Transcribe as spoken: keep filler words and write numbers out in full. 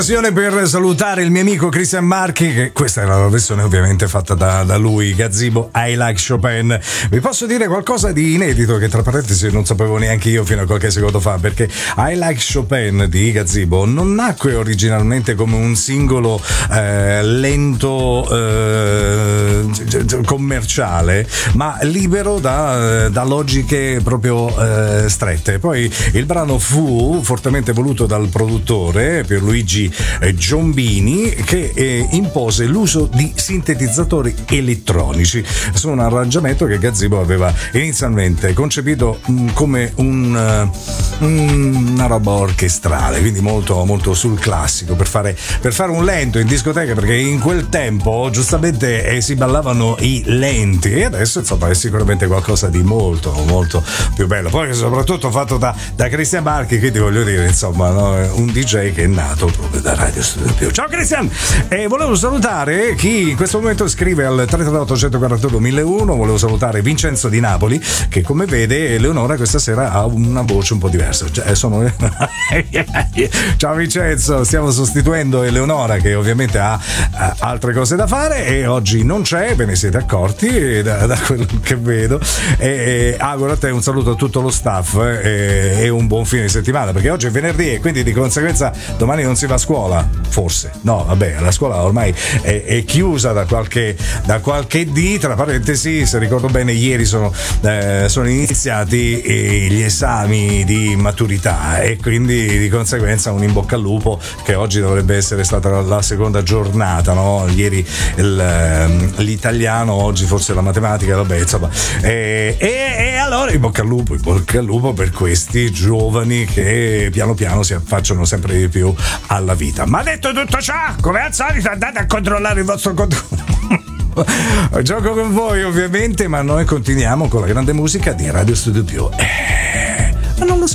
Per salutare il mio amico Christian Marchi, che questa è la versione ovviamente fatta da, da lui, Gazzibo, I Like Chopin. Vi posso dire qualcosa di inedito che tra parentesi non sapevo neanche io fino a qualche secondo fa, perché I Like Chopin di Gazzibo non nacque originalmente come un singolo eh, lento eh, commerciale, ma libero da, da logiche proprio eh, strette. Poi il brano fu fortemente voluto dal produttore Pierluigi Giombini, che eh, impose l'uso di sintetizzatori elettronici su un arrangiamento che Gazzibo aveva inizialmente concepito mh, come un, uh, una roba orchestrale, quindi molto, molto sul classico, per fare, per fare un lento in discoteca, perché in quel tempo giustamente eh, si ballavano i lenti, e adesso insomma è sicuramente qualcosa di molto molto più bello, poi soprattutto fatto da, da Christian Marchi, che ti voglio dire insomma, no? Un D J che è nato proprio da Radio Studio Più. Ciao Christian, e volevo salutare chi in questo momento scrive al tre tre otto uno quattro due uno zero uno. Volevo salutare Vincenzo di Napoli, che come vede Eleonora questa sera ha una voce un po' diversa, cioè, sono... Ciao Vincenzo, stiamo sostituendo Eleonora, che ovviamente ha, ha altre cose da fare e oggi non c'è, ve ne siete accorti da, da quello che vedo, e, e auguro a te un saluto a tutto lo staff e, e un buon fine di settimana, perché oggi è venerdì e quindi di conseguenza domani non si va a scuola, forse no, vabbè, la scuola ormai è, è chiusa da qualche da qualche dì, tra parentesi, se ricordo bene ieri sono, eh, sono iniziati eh, gli esami di maturità, e quindi di conseguenza un in bocca al lupo, che oggi dovrebbe essere stata la seconda giornata, no? Ieri il, l'italiano, oggi forse la matematica, vabbè insomma, e, e, e allora in bocca al lupo, in bocca al lupo per questi giovani che piano piano si affacciano sempre di più alla vita. Ma detto tutto ciò, come al solito andate a controllare il vostro conto. Gioco con voi ovviamente, ma noi continuiamo con la grande musica di Radio Studio Più. Eh, ma non lo so.